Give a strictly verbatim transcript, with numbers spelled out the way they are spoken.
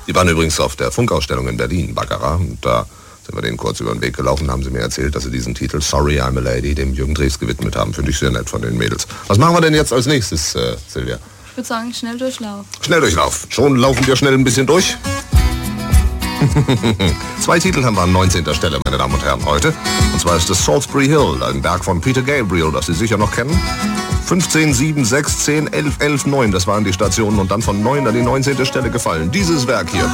Die waren übrigens auf der Funkausstellung in Berlin, Baccarat, und da sind wir denen kurz über den Weg gelaufen, haben sie mir erzählt, dass sie diesen Titel Sorry I'm a Lady dem Jürgen Drews gewidmet haben. Finde ich sehr nett von den Mädels. Was machen wir denn jetzt als nächstes, äh, Silvia? Ich würde sagen, Schnelldurchlauf. Schnelldurchlauf. Schon laufen wir schnell ein bisschen durch. Zwei Titel haben wir an neunzehnter Stelle, meine Damen und Herren, heute. Und zwar ist das Salisbury Hill, ein Werk von Peter Gabriel, das Sie sicher noch kennen. fünfzehn, sieben, sechs, zehn, elf, elf, neun, das waren die Stationen und dann von neun an die neunzehnte Stelle gefallen. Dieses Werk hier.